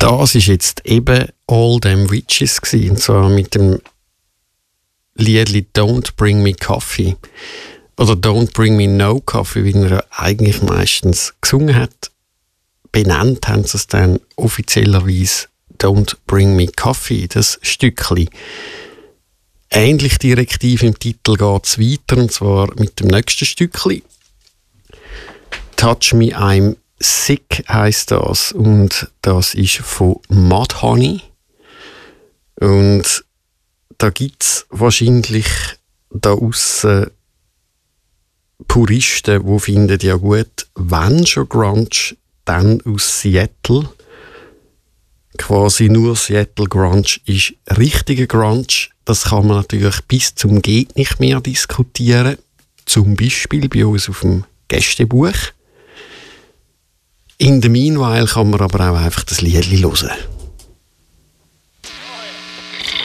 Das ist jetzt eben All Them Witches gewesen, und zwar mit dem Liedli Don't Bring Me Coffee oder Don't Bring Me No Coffee, wie er eigentlich meistens gesungen hat. Benannt haben sie es dann offiziellerweise Don't Bring Me Coffee, das Stückli. Ähnlich direktiv im Titel geht es weiter, und zwar mit dem nächsten Stückli. Touch Me I'm Sick heisst das, und das ist von Mudhoney. Und da gibt es wahrscheinlich da aussen Puristen, die finden, ja gut, wenn schon Grunge, dann aus Seattle. Quasi nur Seattle Grunge ist richtiger Grunge. Das kann man natürlich bis zum Geht nicht mehr diskutieren. Zum Beispiel bei uns auf dem Gästebuch. In the meanwhile kann man aber auch einfach das Liedli hören.